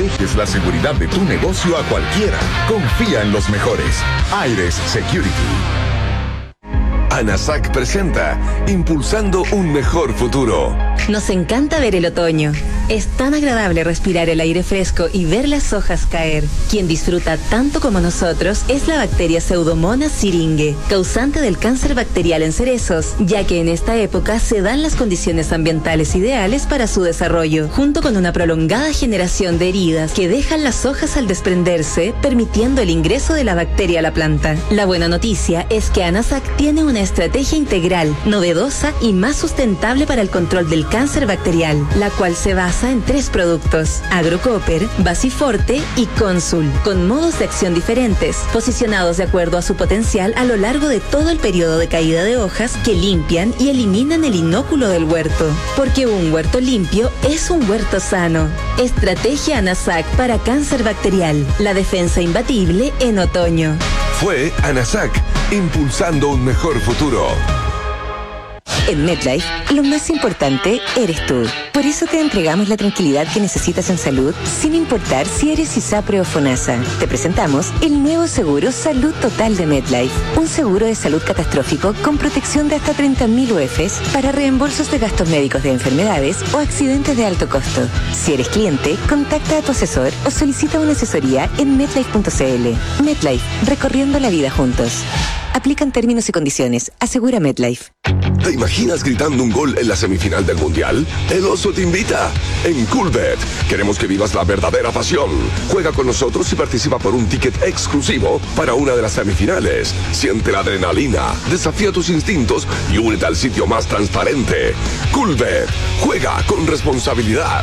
dejes la seguridad de tu negocio a cualquiera. Confía en los mejores. Aires Security. ANASAC presenta Impulsando un mejor futuro. Nos encanta ver el otoño. Es tan agradable respirar el aire fresco y ver las hojas caer. Quien disfruta tanto como nosotros es la bacteria Pseudomonas syringae, causante del cáncer bacterial en cerezos, ya que en esta época se dan las condiciones ambientales ideales para su desarrollo, junto con una prolongada generación de heridas que dejan las hojas al desprenderse, permitiendo el ingreso de la bacteria a la planta. La buena noticia es que ANASAC tiene una estrategia integral, novedosa y más sustentable para el control del cáncer bacterial, la cual se basa en 3 productos: Agrocopper, Basiforte y Consul, con modos de acción diferentes, posicionados de acuerdo a su potencial a lo largo de todo el periodo de caída de hojas, que limpian y eliminan el inóculo del huerto. Porque un huerto limpio es un huerto sano. Estrategia ANASAC para cáncer bacterial, la defensa imbatible en otoño. Fue ANASAC, impulsando un mejor futuro. En MetLife, lo más importante eres tú. Por eso te entregamos la tranquilidad que necesitas en salud, sin importar si eres ISAPRE o FONASA. Te presentamos el nuevo seguro Salud Total de MetLife. Un seguro de salud catastrófico con protección de hasta 30.000 UFs para reembolsos de gastos médicos de enfermedades o accidentes de alto costo. Si eres cliente, contacta a tu asesor o solicita una asesoría en MetLife.cl. MetLife, recorriendo la vida juntos. Aplican términos y condiciones. Asegura MetLife. ¿Te imaginas gritando un gol en la semifinal del Mundial? El Oso te invita. En Coolbet queremos que vivas la verdadera pasión. Juega con nosotros y participa por un ticket exclusivo para una de las semifinales. Siente la adrenalina, desafía tus instintos y únete al sitio más transparente. Coolbet. Juega con responsabilidad.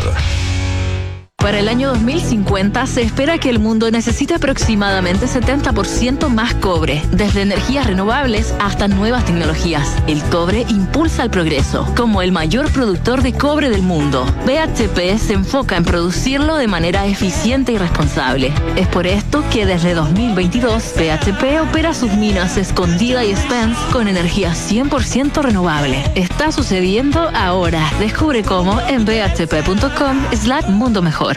Para el año 2050 se espera que el mundo necesite aproximadamente 70% más cobre, desde energías renovables hasta nuevas tecnologías. El cobre impulsa el progreso. Como el mayor productor de cobre del mundo, BHP se enfoca en producirlo de manera eficiente y responsable. Es por esto que desde 2022 BHP opera sus minas Escondida y Spence con energía 100% renovable. Está sucediendo ahora. Descubre cómo en bhp.com/mundo mejor.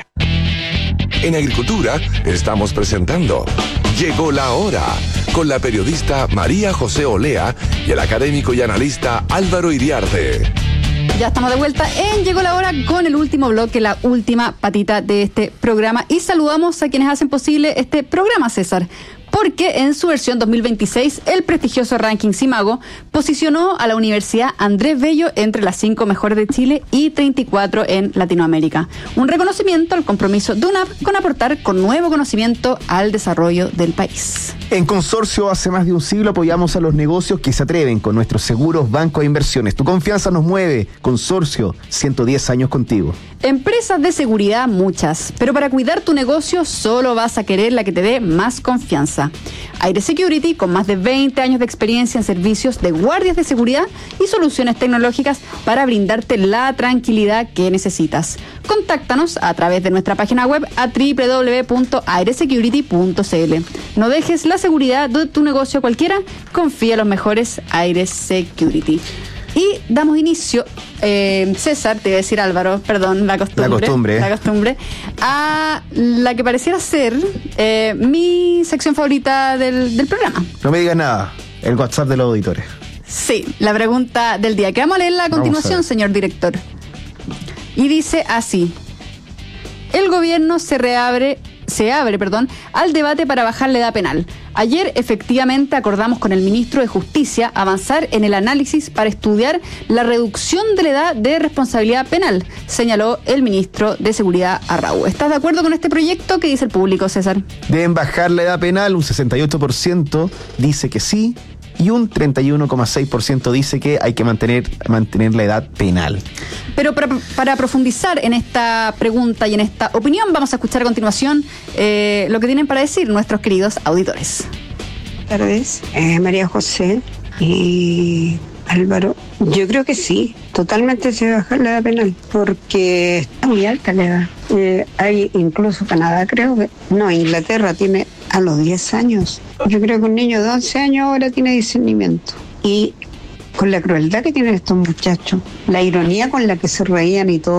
En Agricultura estamos presentando Llegó la Hora, con la periodista María José Olea y el académico y analista Álvaro Iriarte. Ya estamos de vuelta en Llegó la Hora con el último bloque, la última patita de este programa. Y saludamos a quienes hacen posible este programa, César. Porque en su versión 2026, el prestigioso ranking Simago posicionó a la Universidad Andrés Bello entre las 5 mejores de Chile y 34 en Latinoamérica. Un reconocimiento al compromiso de UNAP con aportar con nuevo conocimiento al desarrollo del país. En Consorcio, hace más de un siglo apoyamos a los negocios que se atreven con nuestros seguros, bancos e inversiones. Tu confianza nos mueve. Consorcio, 110 años contigo. Empresas de seguridad muchas, pero para cuidar tu negocio solo vas a querer la que te dé más confianza. Aires Security, con más de 20 años de experiencia en servicios de guardias de seguridad y soluciones tecnológicas para brindarte la tranquilidad que necesitas. Contáctanos a través de nuestra página web a www.airesecurity.cl. No dejes la seguridad de tu negocio a cualquiera, confía en los mejores Aires Security. Y damos inicio, César, te iba a decir Álvaro, perdón, la costumbre, a la que pareciera ser mi sección favorita del programa. No me digas nada, el WhatsApp de los auditores. Sí, la pregunta del día, que vamos a leerla a continuación, señor director. Y dice así: el gobierno se abre al debate para bajar la edad penal. Ayer efectivamente acordamos con el ministro de Justicia avanzar en el análisis para estudiar la reducción de la edad de responsabilidad penal, señaló el ministro de Seguridad Arrau. ¿Estás de acuerdo con este proyecto? ¿Qué dice el público, César? Deben bajar la edad penal, un 68% dice que sí, y un 31,6% dice que hay que mantener la edad penal. Pero para profundizar en esta pregunta y en esta opinión, vamos a escuchar a continuación lo que tienen para decir nuestros queridos auditores. Buenas tardes, María José y Álvaro. Yo creo que sí, totalmente se debe bajar la edad penal, porque está muy alta la edad. Hay incluso Canadá, creo que, no, Inglaterra tiene a los 10 años. Yo creo que un niño de 11 años ahora tiene discernimiento. Y con la crueldad que tienen estos muchachos, la ironía con la que se reían y todo,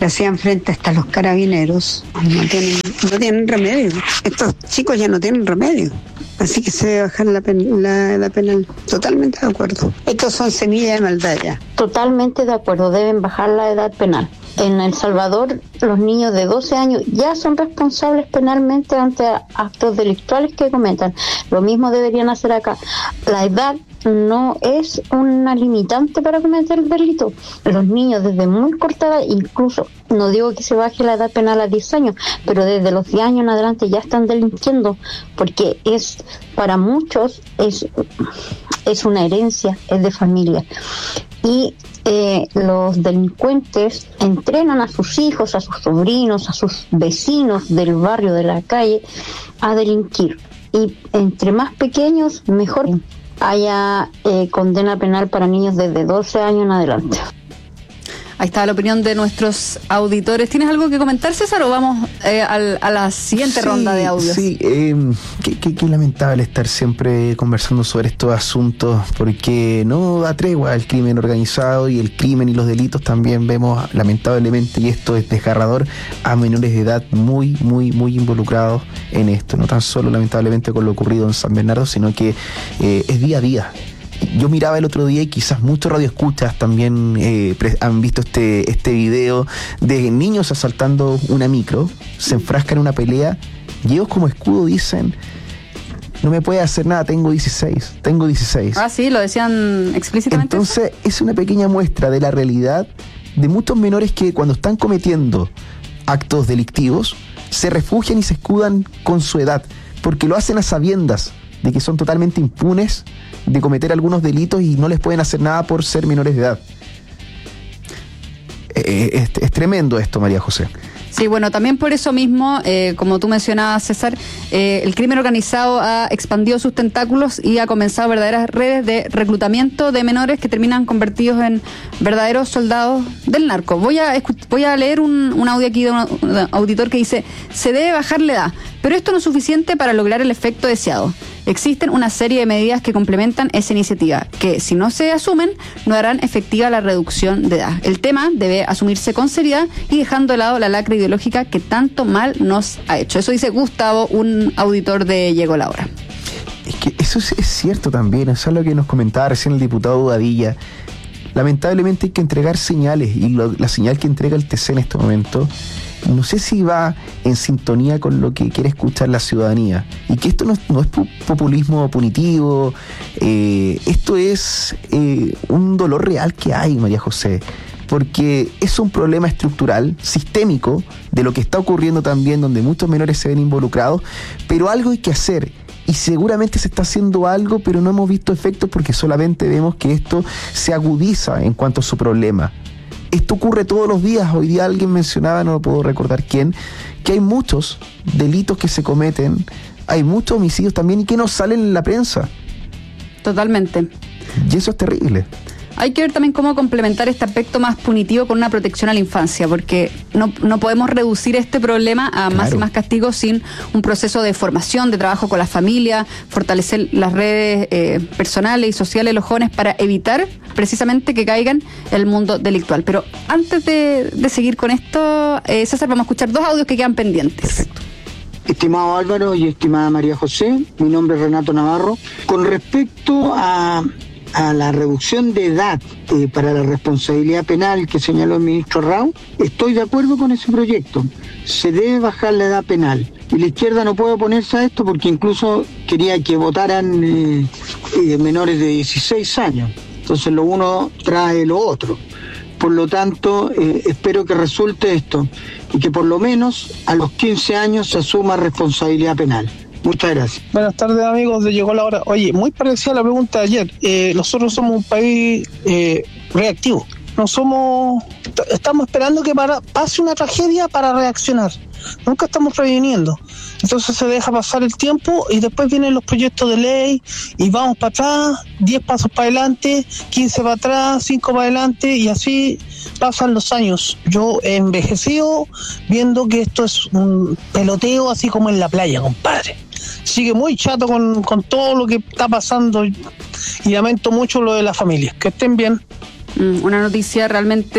le hacían frente hasta los carabineros, no tienen remedio. Estos chicos ya no tienen remedio. Así que se debe bajar la edad penal. Totalmente de acuerdo. Estos son semillas de maldad ya. Totalmente de acuerdo, deben bajar la edad penal. En El Salvador, los niños de 12 años ya son responsables penalmente ante actos delictuales que cometan. Lo mismo deberían hacer acá. La edad no es una limitante para cometer el delito. Los niños desde muy corta edad, incluso, no digo que se baje la edad penal a 10 años, pero desde los 10 años en adelante ya están delinquiendo, porque para muchos es una herencia, es de familia. Y los delincuentes entrenan a sus hijos, a sus sobrinos, a sus vecinos del barrio, de la calle, a delinquir. Y entre más pequeños, mejor haya condena penal para niños desde 12 años en adelante. Ahí está la opinión de nuestros auditores. ¿Tienes algo que comentar, César, o vamos a la siguiente ronda de audios? Sí, qué lamentable estar siempre conversando sobre estos asuntos, porque no da tregua al crimen organizado, y el crimen y los delitos también vemos, lamentablemente, y esto es desgarrador, a menores de edad muy involucrados en esto. No tan solo, lamentablemente, con lo ocurrido en San Bernardo, sino que es día a día. Yo miraba el otro día, y quizás muchos radioescuchas también han visto este video de niños asaltando una micro, se enfrascan en una pelea, y ellos como escudo dicen: no me puede hacer nada, tengo 16. Ah, sí, lo decían explícitamente. Entonces, es una pequeña muestra de la realidad de muchos menores que, cuando están cometiendo actos delictivos, se refugian y se escudan con su edad, porque lo hacen a sabiendas de que son totalmente impunes de cometer algunos delitos y no les pueden hacer nada por ser menores de edad. Es tremendo esto, María José. Sí, bueno, también por eso mismo, como tú mencionabas, César, el crimen organizado ha expandido sus tentáculos y ha comenzado verdaderas redes de reclutamiento de menores que terminan convertidos en verdaderos soldados del narco. Voy a leer un audio aquí de un auditor que dice: se debe bajar la edad, pero esto no es suficiente para lograr el efecto deseado. Existen una serie de medidas que complementan esa iniciativa, que, si no se asumen, no harán efectiva la reducción de edad. El tema debe asumirse con seriedad y dejando de lado la lacra ideológica que tanto mal nos ha hecho. Eso dice Gustavo, un auditor de Llegó la Hora. Es que eso es cierto también, eso es lo que nos comentaba recién el diputado Bobadilla. Lamentablemente hay que entregar señales, y la señal que entrega el TC en este momento, no sé si va en sintonía con lo que quiere escuchar la ciudadanía, y que esto no es populismo punitivo, esto es un dolor real que hay, María José, porque es un problema estructural, sistémico, de lo que está ocurriendo también, donde muchos menores se ven involucrados, pero algo hay que hacer. Y seguramente se está haciendo algo, pero no hemos visto efectos, porque solamente vemos que esto se agudiza en cuanto a su problema. Esto ocurre todos los días. Hoy día alguien mencionaba, no lo puedo recordar quién, que hay muchos delitos que se cometen, hay muchos homicidios también, y que no salen en la prensa. Totalmente. Y eso es terrible. Hay que ver también cómo complementar este aspecto más punitivo con una protección a la infancia, porque no podemos reducir este problema a más y más castigos sin un proceso de formación, de trabajo con la familia, fortalecer las redes personales y sociales de los jóvenes para evitar precisamente que caigan en el mundo delictual. Pero antes de seguir con esto, César, vamos a escuchar dos audios que quedan pendientes. Perfecto. Estimado Álvaro y estimada María José, mi nombre es Renato Navarro. Con respecto a la reducción de edad para la responsabilidad penal que señaló el ministro Rao, estoy de acuerdo con ese proyecto. Se debe bajar la edad penal. Y la izquierda no puede oponerse a esto, porque incluso quería que votaran menores de 16 años. Entonces lo uno trae lo otro. Por lo tanto, espero que resulte esto, y que por lo menos a los 15 años se asuma responsabilidad penal. Muchas gracias. Buenas tardes, amigos de Llegó la Hora. Oye, muy parecida a la pregunta de ayer. Nosotros somos un país reactivo. Estamos esperando que pase una tragedia para reaccionar. Nunca estamos previniendo. Entonces se deja pasar el tiempo y después vienen los proyectos de ley y vamos para atrás, 10 pasos para adelante, 15 para atrás, 5 para adelante, y así pasan los años. Yo he envejecido viendo que esto es un peloteo así como en la playa, compadre. Sigue muy chato con todo lo que está pasando, y lamento mucho lo de la familia. Que estén bien. Una noticia realmente